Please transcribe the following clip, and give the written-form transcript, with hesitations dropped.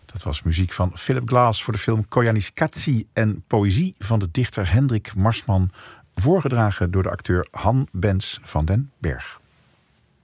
Dat was muziek van Philip Glass voor de film Koyaanisqatsi en poëzie van de dichter Hendrik Marsman, voorgedragen door de acteur Han Bens van den Berg.